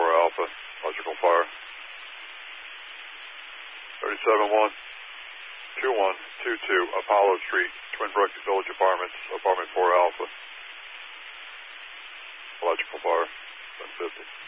Alpha, electrical fire. 3712122 Apollo Street, Twin Brook Village Apartments, apartment 4 Alpha. Electrical fire, 750.